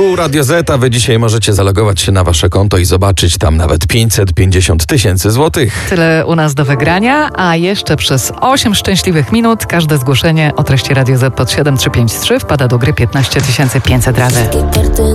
Tu Radio Z, a wy dzisiaj możecie zalogować się na wasze konto i zobaczyć tam nawet 550 000 złotych. Tyle u nas do wygrania, a jeszcze przez 8 szczęśliwych minut każde zgłoszenie o treści Radio Z pod 7353 wpada do gry 15 500 razy.